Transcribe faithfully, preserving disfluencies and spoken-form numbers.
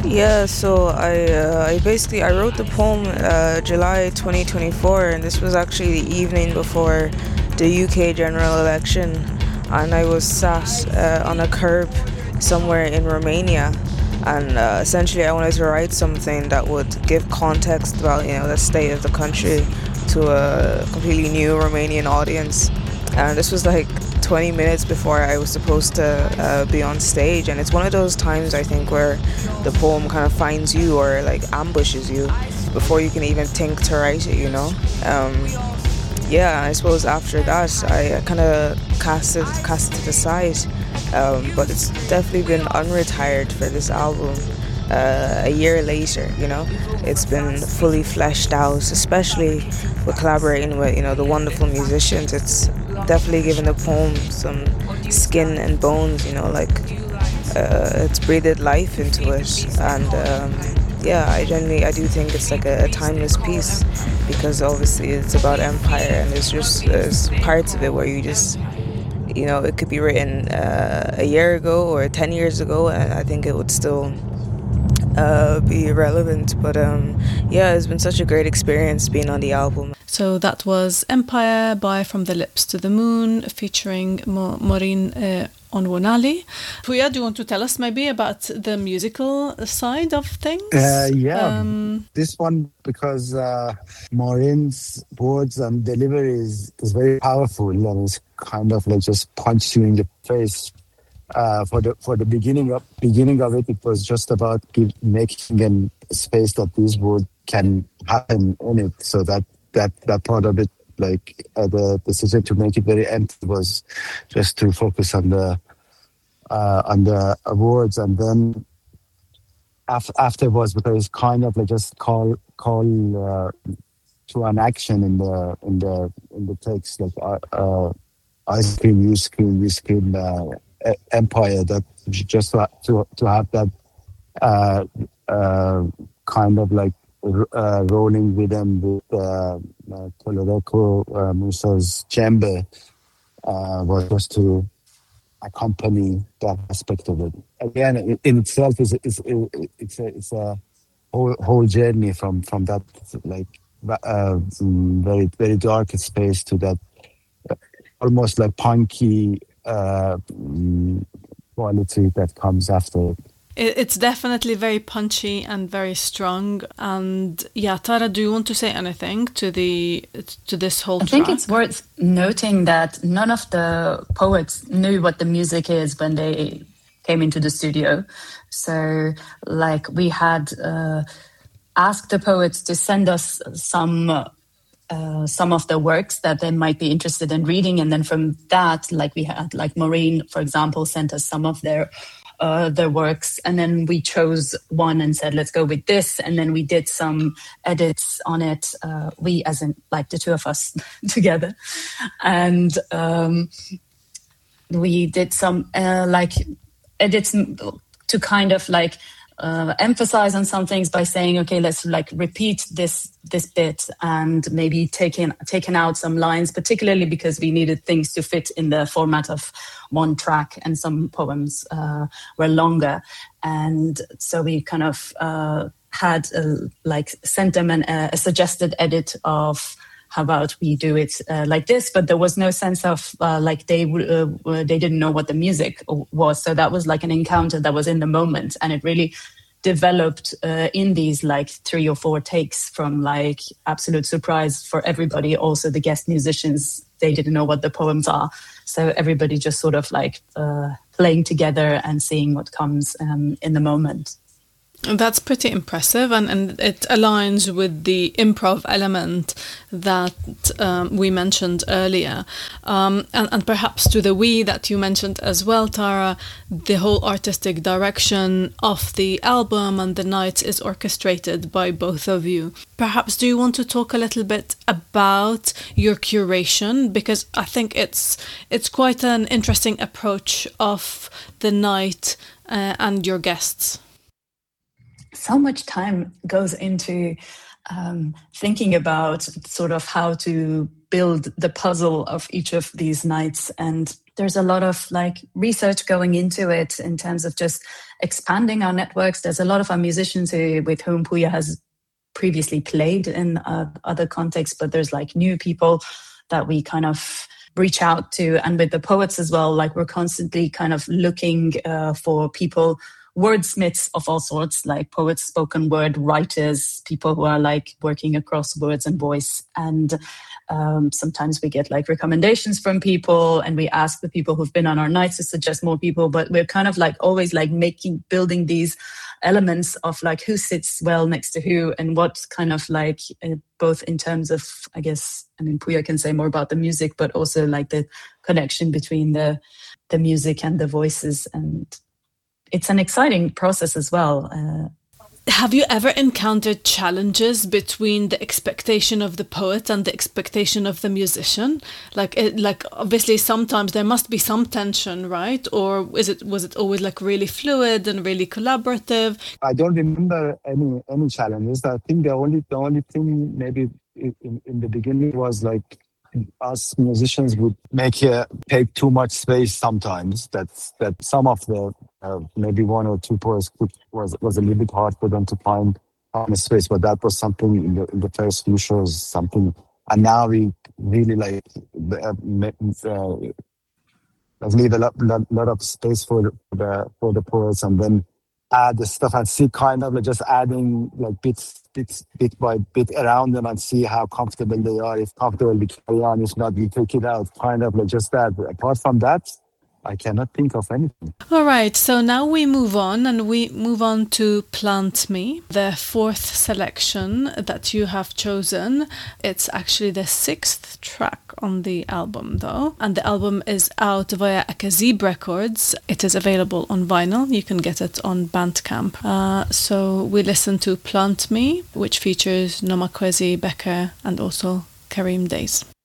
Yeah, so I uh, I basically I wrote the poem uh, July twenty twenty-four, and this was actually the evening before the U K general election, and I was sat uh, on a curb somewhere in Romania, and uh, essentially I wanted to write something that would give context about you know the state of the country to a completely new Romanian audience, and this was like twenty minutes before I was supposed to uh, be on stage, and it's one of those times I think where the poem kind of finds you or like ambushes you before you can even think to write it, you know. Um, yeah, I suppose after that I kind of cast it cast it aside, um, but it's definitely been unretired for this album. Uh, a year later, you know, it's been fully fleshed out, especially with collaborating with, you know, the wonderful musicians. It's definitely given the poem some skin and bones, you know, like uh, it's breathed life into it. And um, yeah, I generally, I do think it's like a, a timeless piece because obviously it's about empire and there's just there's parts of it where you just, you know, it could be written uh, a year ago or ten years ago, and I think it would still uh, be relevant. But um, yeah, it's been such a great experience being on the album. So that was Empire by From the Lips to the Moon, featuring Mo- Maureen uh, Onwonali. Puya, do you want to tell us maybe about the musical side of things? Uh, yeah, um, this one, because uh, Maureen's words and delivery is, is very powerful, and it's kind of like just punch you in the face. Uh, for the for the beginning of beginning of it, it was just about give, making a space that these words can happen in it. So that that that part of it, like uh, the decision to make it very empty, was just to focus on the uh, on the words, and then af- afterwards, because it's kind of like just call call uh, to an action in the in the in the text, like uh, uh, I scream, you scream, we scream. Uh, empire, that just to, to, to have that uh, uh, kind of like uh, rolling rhythm with uh, uh, Toloreko uh, Musa's chamber uh, was just to accompany that aspect of it. Again, in, in itself, is is it's a it's a whole whole journey from from that like uh, very very dark space to that uh, almost like punky Uh, quality that comes after it. It's definitely very punchy and very strong. And yeah, Tara, do you want to say anything to the to this whole track? I think it's worth noting that none of the poets knew what the music is when they came into the studio. So, like, we had uh, asked the poets to send us some uh, Uh, some of the works that they might be interested in reading, and then from that, like we had, like Maureen, for example, sent us some of their uh, their works, and then we chose one and said, let's go with this, and then we did some edits on it. Uh, we, as in like the two of us together, and um, we did some uh, like edits to kind of like. Uh, emphasize on some things by saying, okay, let's like repeat this this bit and maybe taking taking out some lines, particularly because we needed things to fit in the format of one track, and some poems uh, were longer, and so we kind of uh, had a, like sent them an, uh, a suggested edit of. How about we do it uh, like this? But there was no sense of uh, like they uh, they didn't know what the music was. So that was like an encounter that was in the moment, and it really developed uh, in these like three or four takes from like absolute surprise for everybody. Also the guest musicians, they didn't know what the poems are. So everybody just sort of like uh, playing together and seeing what comes um, in the moment. That's pretty impressive, and, and it aligns with the improv element that um, we mentioned earlier. Um, and, and perhaps to the we that you mentioned as well, Tara, the whole artistic direction of the album and the nights is orchestrated by both of you. Perhaps do you want to talk a little bit about your curation? Because I think it's it's quite an interesting approach of the night uh, and your guests. So much time goes into um, thinking about sort of how to build the puzzle of each of these nights. And there's a lot of like research going into it in terms of just expanding our networks. There's a lot of our musicians who, with whom Puya has previously played in uh, other contexts, but there's like new people that we kind of reach out to. And with the poets as well, like we're constantly kind of looking uh, for people, wordsmiths of all sorts, like poets, spoken word writers, people who are like working across words and voice. And um, sometimes we get like recommendations from people, and we ask the people who've been on our nights to suggest more people. But we're kind of like always like making, building these elements of like who sits well next to who, and what kind of like uh, both in terms of, I guess, I mean, Puya can say more about the music, but also like the connection between the the music and the voices. And it's an exciting process as well. Uh, Have you ever encountered challenges between the expectation of the poet and the expectation of the musician? Like, it, like obviously, sometimes there must be some tension, right? Or is it was it always like really fluid and really collaborative? I don't remember any any challenges. I think the only the only thing maybe in, in the beginning was like us musicians would make uh, take too much space sometimes. That's that some of the uh, maybe one or two poets could, was was a little bit hard for them to find on the space, but that was something in the in the first few shows, something. And now we really like uh, uh, leave a lot, lot, lot of space for the for the poets, and then add the stuff and see kind of like just adding like bits, bits, bit by bit around them and see how comfortable they are. If comfortable, we carry on. If not, we take it out. Kind of like just that. But apart from that, I cannot think of anything. All right, so now we move on and we move on to Plant Me, the fourth selection that you have chosen. It's actually the sixth track on the album though, and the album is out via Akazib Records. It is available on vinyl. You can get it on Bandcamp. Uh, so we listen to Plant Me, which features Noma Kwesi, Becker and also Karim Days.